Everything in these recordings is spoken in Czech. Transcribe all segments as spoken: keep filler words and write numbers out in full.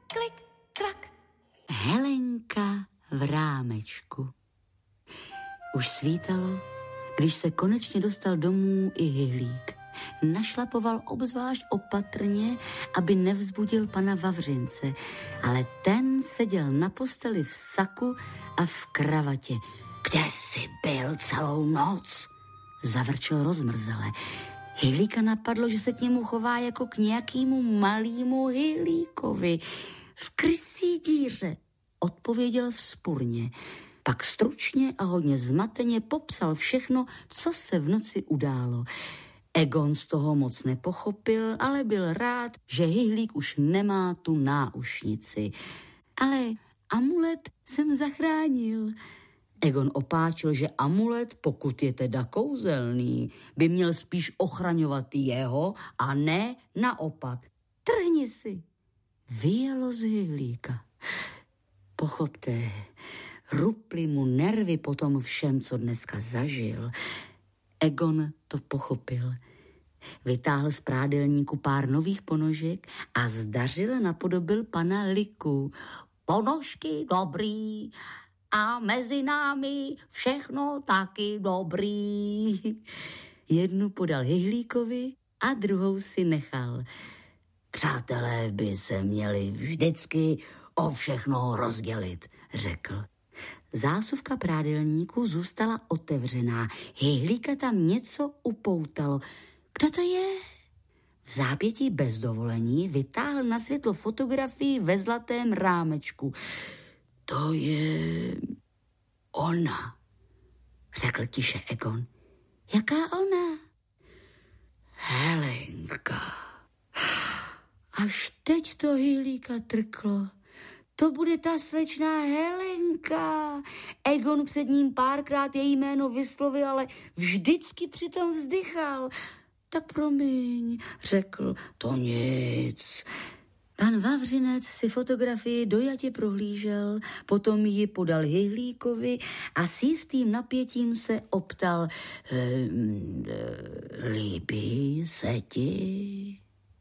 klik, cvak. Helenka v rámečku. Už svítalo, když se konečně dostal domů i Hyhlík. Našlapoval obzvlášť opatrně, aby nevzbudil pana Vavřince, ale ten seděl na posteli v saku a v kravatě. Kde jsi byl celou noc? Zavrčel rozmrzele. Hyhlíka napadlo, že se k němu chová jako k nějakému malýmu Hyhlíkovi. V krysí díře, odpověděl vzpurně. Pak stručně a hodně zmateně popsal všechno, co se v noci událo. Egon z toho moc nepochopil, ale byl rád, že Hyhlík už nemá tu náušnici. Ale amulet jsem zachránil. Egon opáčil, že amulet, pokud je teda kouzelný, by měl spíš ochraňovat jeho a ne naopak. Trhni si. Vyjelo z Hyhlíka. Pochopte, ruply mu nervy po tom všem, co dneska zažil. Egon to pochopil. Vytáhl z prádelníku pár nových ponožek a zdařile napodobil pana Liku. Ponožky dobrý a mezi námi všechno taky dobrý. Jednu podal Hyhlíkovi a druhou si nechal. Přátelé by se měli vždycky o všechno rozdělit, řekl. Zásuvka prádelníku zůstala otevřená. Hyhlíka tam něco upoutalo. Kdo to je? V zápětí bez dovolení vytáhl na světlo fotografii ve zlatém rámečku. To je ona, řekl tiše Egon. Jaká ona? Helenka. Až teď to Hyhlíka trklo. To bude ta slečná Helenka. Egon před ním párkrát její jméno vyslovil, ale vždycky přitom vzdychal. Tak promiň, řekl, to nic. Pan Vavřinec si fotografii dojatě prohlížel, potom ji podal Hyhlíkovi a s jistým napětím se optal. Ehm, líbí se ti?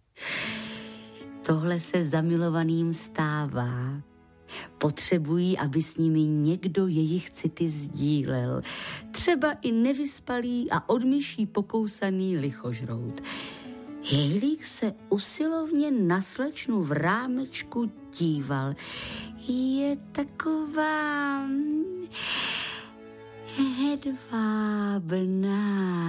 Tohle se zamilovaným stává. Potřebují, aby s nimi někdo jejich city sdílel. Třeba i nevyspalý a od myší pokousaný lichožrout. Hyhlík se usilovně na slečnu v rámečku díval. Je taková hedvábná.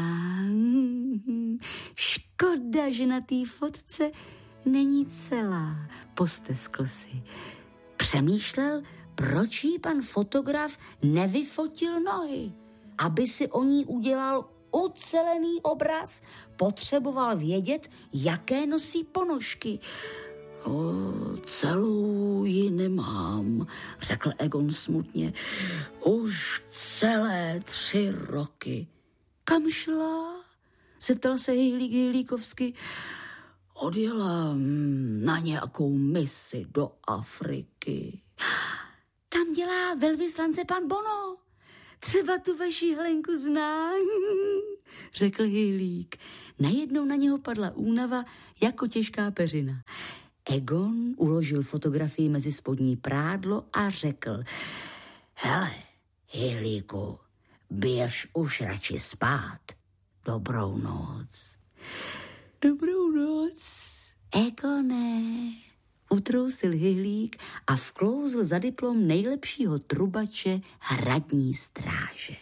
Škoda, že na té fotce není celá, posteskl si. Přemýšlel, proč jí pan fotograf nevyfotil nohy. Aby si o ní udělal ucelený obraz, potřeboval vědět, jaké nosí ponožky. O, celou ji nemám, řekl Egon smutně. Už celé tři roky. Kam šla? Zeptal se Hyhlík Hyhlíkovsky. Odjela na nějakou misi do Afriky. Tam dělá velvyslance pan Bono. Třeba tu vaši Helenku zná, řekl Hyhlík. Najednou na něho padla únava jako těžká peřina. Egon uložil fotografii mezi spodní prádlo a řekl. Hele, Hyhlíku, běž už radši spát. Dobrou noc. Dobrou noc, Egone, utrousil Hyhlík a vklouzl za diplom nejlepšího trubače hradní stráže.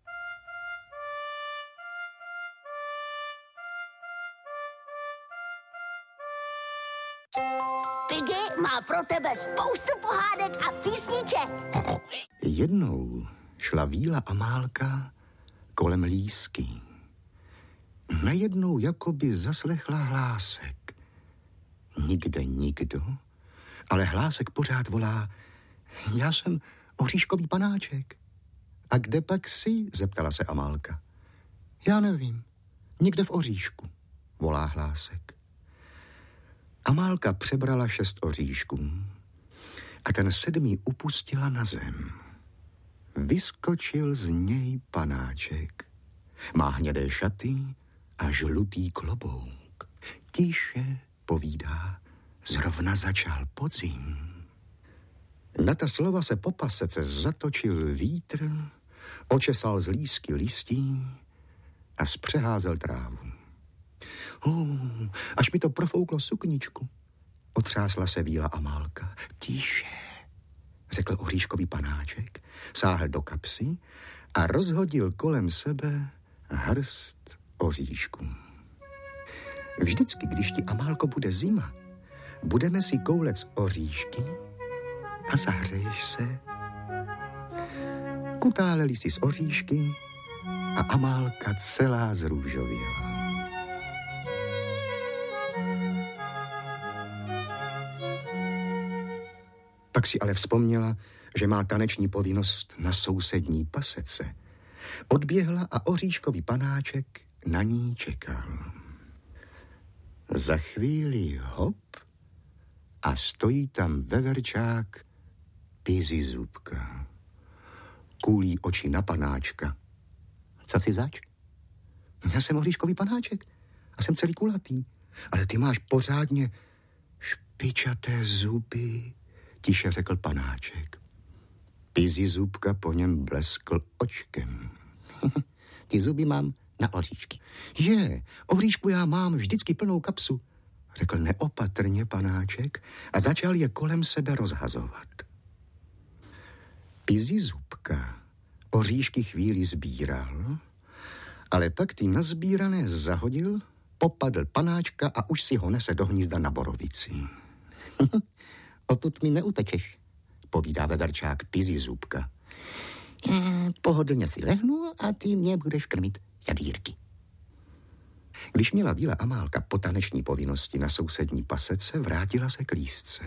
Piggy má pro tebe spoustu pohádek a písniček. Jednou šla Víla Amálka kolem lísky. Najednou jakoby zaslechla hlásek. Nikde nikdo, ale hlásek pořád volá. Já jsem oříškový panáček. A kde pak jsi? Zeptala se Amálka. Já nevím. Někde v oříšku, volá hlásek. Amálka přebrala šest oříšků a ten sedmý upustila na zem. Vyskočil z něj panáček. Má hnědé šaty a žlutý klobouk. Tiše povídá, zrovna začal podzim. Na ta slova se po pasece zatočil vítr, očesal z lísky listí a zpřeházel trávu. Uh, až mi to profouklo sukničku. Otřásla se víla Amálka. Tiše, řekl oříškový panáček, sáhl do kapsy a rozhodil kolem sebe hrst oříšků. Vždycky, když ti, Amálko, bude zima, budeme si koulet z oříšky a zahřeješ se. Kutáleli si z oříšky a Amálka celá zrůžověla. Pak si ale vzpomněla, že má taneční povinnost na sousední pasece. Odběhla a oříškový panáček na ní čekal. Za chvíli hop a stojí tam veverčák Pizzy Zubka. Kůlí oči na panáčka. Co jsi zač? Já jsem oříškový panáček a jsem celý kulatý, ale ty máš pořádně špičaté zuby, tiše řekl panáček. Pizzy Zubka po něm bleskl očkem. Ty zuby mám na oříšky. Je, oříšku já mám vždycky plnou kapsu, řekl neopatrně panáček a začal je kolem sebe rozhazovat. Pizzy Zubka oříšky chvíli sbíral, ale pak ty nazbírané zahodil, popadl panáčka a už si ho nese do hnízda na borovici. Odtud mi neutečeš, povídá veverčák Pizzy Zubka. Pohodlně si lehnu a ty mě budeš krmit jadýrky. Když měla víla Amálka po taneční povinnosti na sousední pasece, vrátila se k lísce.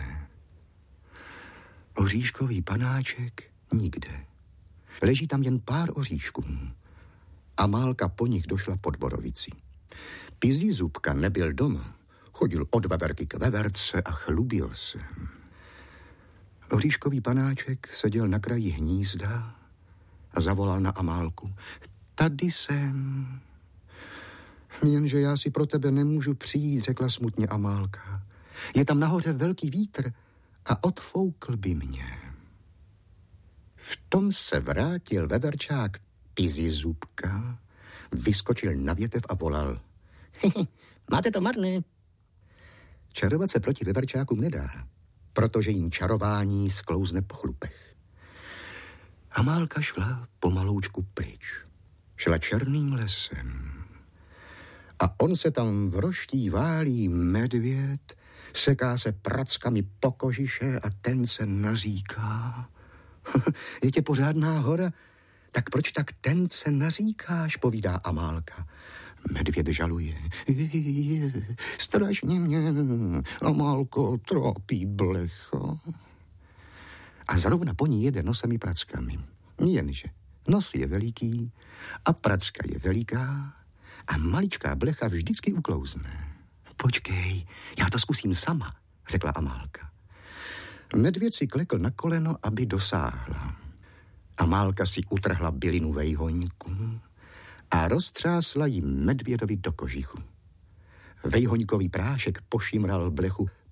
Oříškový panáček nikde. Leží tam jen pár oříšků. Amálka po nich došla pod borovici. Pizzy Zubka nebyl doma. Chodil od veverky k veverce a chlubil se. Oříškový panáček seděl na kraji hnízda a zavolal na Amálku. Tady jsem. Jenže já si pro tebe nemůžu přijít, řekla smutně Amálka. Je tam nahoře velký vítr a odfoukl by mě. V tom se vrátil veverčák Pizzy Zubka, vyskočil na větev a volal. Máte to marné. Čarovat se proti veverčákům nedá, protože jim čarování sklouzne po chlupech. Amálka šla pomaloučku pryč. Šla černým lesem. A on se tam v roští válí medvěd, seká se prackami po kožiše a ten se naříká. Je tě pořádná hora, tak proč tak ten se naříkáš, povídá Amálka. Medvěd žaluje. Strašně mě, Amálko, tropí blecho. A zrovna po ní jede nosami prackami. Jenže nos je veliký a pracka je veliká a maličká blecha vždycky uklouzne. Počkej, já to zkusím sama, řekla Amálka. Medvěd si klekl na koleno, aby dosáhla. Amálka si utrhla bylinu vejhoňku a roztřásla jí medvědovi do kožichu. Vejhoňkový prášek pošimral blechu